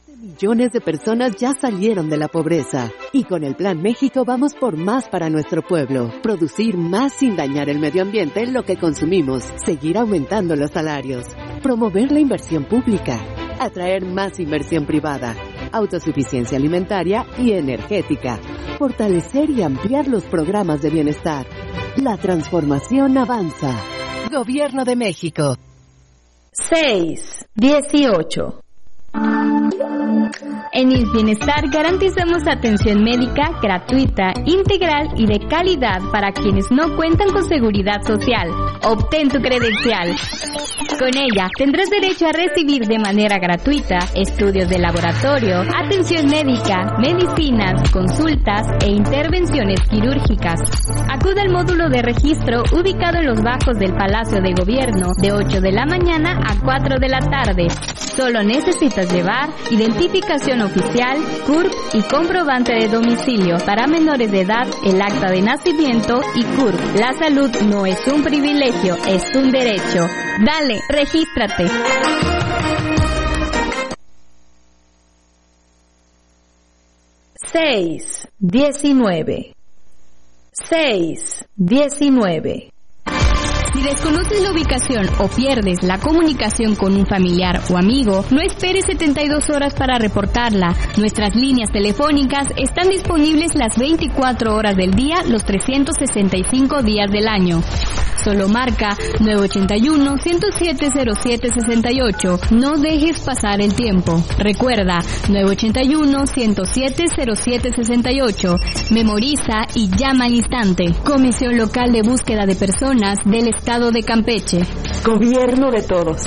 Millones de personas ya salieron de la pobreza y con el Plan México vamos por más para nuestro pueblo. Producir más sin dañar el medio ambiente en lo que consumimos, seguir aumentando los salarios, promover la inversión pública, atraer más inversión privada, autosuficiencia alimentaria y energética, fortalecer y ampliar los programas de bienestar. La transformación avanza. Gobierno de México. 6-18. En IMSS Bienestar garantizamos atención médica gratuita, integral y de calidad para quienes no cuentan con seguridad social. Obtén tu credencial. Con ella tendrás derecho a recibir de manera gratuita estudios de laboratorio, atención médica, medicinas, consultas e intervenciones quirúrgicas. Acude al módulo de registro ubicado en los bajos del Palacio de Gobierno de 8 de la mañana a 4 de la tarde. Solo necesitas llevar identificación oficial, CURP y comprobante de domicilio. Para menores de edad, el acta de nacimiento y CURP. La salud no es un privilegio, es un derecho. Dale, regístrate. Seis, 19. Si desconoces la ubicación o pierdes la comunicación con un familiar o amigo, no esperes 72 horas para reportarla. Nuestras líneas telefónicas están disponibles las 24 horas del día, los 365 días del año. Solo marca 981-107-0768. No dejes pasar el tiempo. Recuerda, 981-107-0768. Memoriza y llama al instante. Comisión Local de Búsqueda de Personas del Estado de Campeche. Gobierno de todos.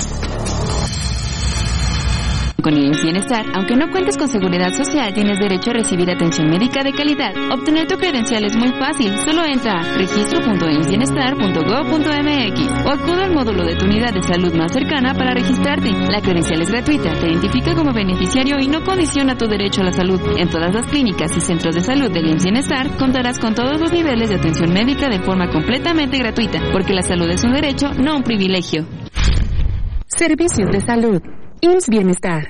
Con IMSS Bienestar, aunque no cuentes con seguridad social, tienes derecho a recibir atención médica de calidad. Obtener tu credencial es muy fácil. Solo entra a registro.imsbienestar.gov.mx o acude al módulo de tu unidad de salud más cercana para registrarte. La credencial es gratuita, te identifica como beneficiario y no condiciona tu derecho a la salud. En todas las clínicas y centros de salud del IMSS Bienestar contarás con todos los niveles de atención médica de forma completamente gratuita, porque la salud es un derecho, no un privilegio. Servicios de salud. IMSS Bienestar.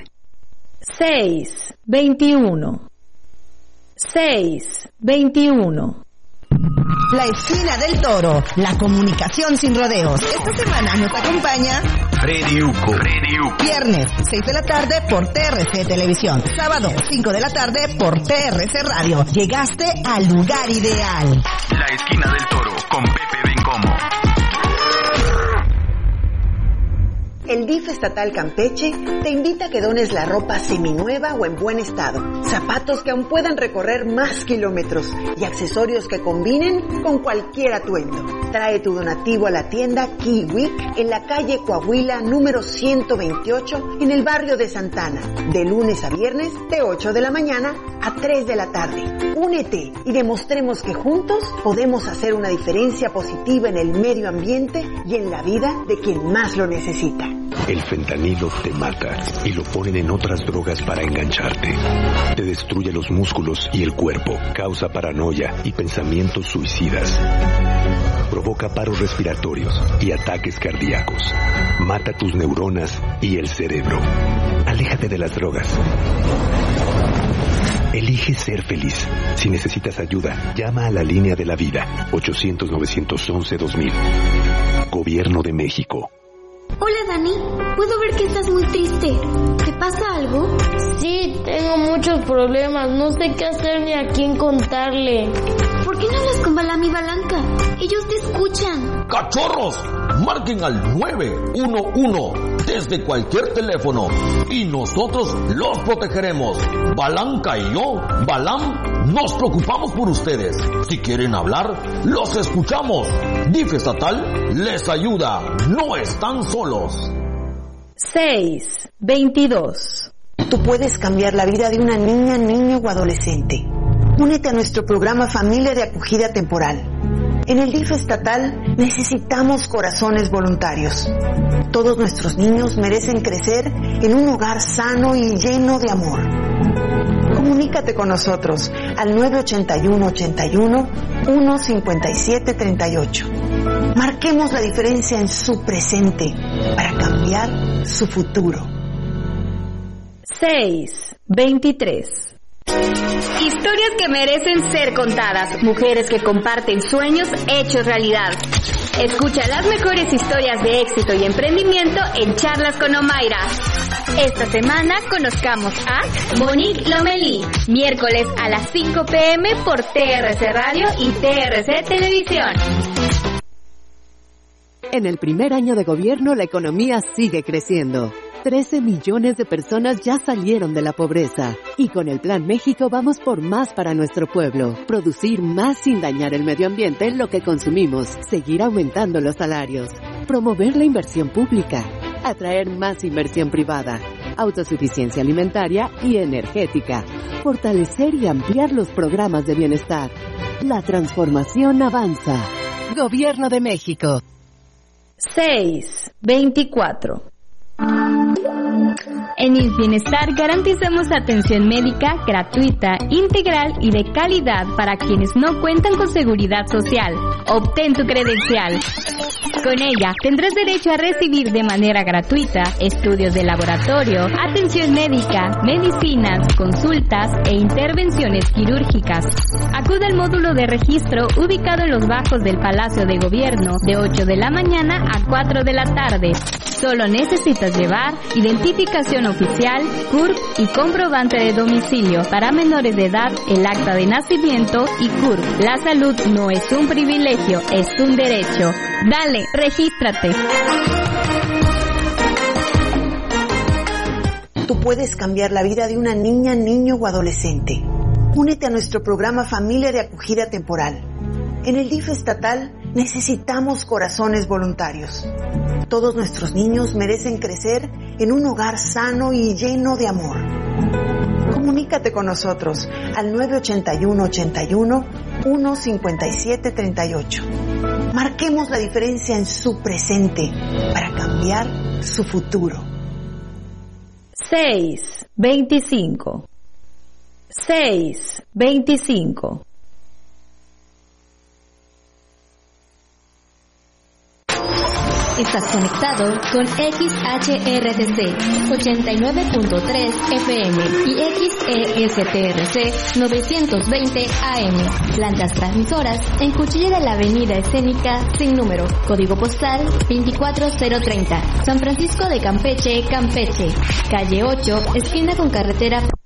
6-21. La esquina del toro, la comunicación sin rodeos. Esta semana nos acompaña Freddy Uco. Viernes, 6 de la tarde por TRC Televisión. Sábado, 5 de la tarde por TRC Radio. Llegaste al lugar ideal. La esquina del toro con Pepe Bencomo. El DIF estatal Campeche te invita a que dones la ropa seminueva o en buen estado, zapatos que aún puedan recorrer más kilómetros y accesorios que combinen con cualquier atuendo. Trae tu donativo a la tienda Kiwik en la calle Coahuila número 128 en el barrio de Santana, de lunes a viernes de 8 de la mañana a 3 de la tarde. Únete y demostremos que juntos podemos hacer una diferencia positiva en el medio ambiente y en la vida de quien más lo necesita. El fentanilo te mata y lo ponen en otras drogas para engancharte. Te destruye los músculos y el cuerpo, causa paranoia y pensamientos suicidas. Provoca paros respiratorios y ataques cardíacos. Mata tus neuronas y el cerebro. Aléjate de las drogas. Elige ser feliz. Si necesitas ayuda, llama a la línea de la vida, 800-911-2000. Gobierno de México. Hola Dani, puedo ver que estás muy triste. ¿Te pasa algo? Sí, tengo muchos problemas, no sé qué hacer ni a quién contarle. ¿Por qué no hablas con Balam y Balanca? Ellos te escuchan. ¡Cachorros! Marquen al 911 desde cualquier teléfono y nosotros los protegeremos. Balanca y yo, Balam, nos preocupamos por ustedes. Si quieren hablar, los escuchamos. DIF estatal les ayuda. No están solos. 6-22. Tú puedes cambiar la vida de una niña, niño o adolescente. Únete a nuestro programa Familia de Acogida Temporal. En el DIF estatal necesitamos corazones voluntarios. Todos nuestros niños merecen crecer en un hogar sano y lleno de amor. Comunícate con nosotros al 981-81-15738. Marquemos la diferencia en su presente para cambiar su futuro. 6:23. Historias que merecen ser contadas, mujeres que comparten sueños hechos realidad. Escucha las mejores historias de éxito y emprendimiento en Charlas con Omaira. Esta semana conozcamos a Monique Lomelí, miércoles a las 5 p.m. por TRC Radio y TRC Televisión. En el primer año de gobierno, la economía sigue creciendo. 13 millones de personas ya salieron de la pobreza. Y con el Plan México vamos por más para nuestro pueblo. Producir más sin dañar el medio ambiente en lo que consumimos. Seguir aumentando los salarios. Promover la inversión pública. Atraer más inversión privada. Autosuficiencia alimentaria y energética. Fortalecer y ampliar los programas de bienestar. La transformación avanza. Gobierno de México. 6:24. En IMSS Bienestar garantizamos atención médica gratuita, integral y de calidad para quienes no cuentan con seguridad social. Obtén tu credencial. Con ella tendrás derecho a recibir de manera gratuita estudios de laboratorio, atención médica, medicinas, consultas e intervenciones quirúrgicas. Acude al módulo de registro ubicado en los bajos del Palacio de Gobierno de 8 de la mañana a 4 de la tarde. Solo necesitas llevar identificación oficial, CURP y comprobante de domicilio. Para menores de edad, el acta de nacimiento y CURP. La salud no es un privilegio, es un derecho. Dale, regístrate. Tú puedes cambiar la vida de una niña, niño o adolescente. Únete a nuestro programa Familia de Acogida Temporal. En el DIF estatal necesitamos corazones voluntarios. Todos nuestros niños merecen crecer en un hogar sano y lleno de amor. Comunícate con nosotros al 981-81-15738. Marquemos la diferencia en su presente para cambiar su futuro. 6:25. 6:25. Estás conectado con XHRTC 89.3 FM y XESTRC 920 AM. Plantas transmisoras en Cuchilla de la Avenida Escénica sin número. Código postal 24030. San Francisco de Campeche, Campeche. Calle 8, esquina con carretera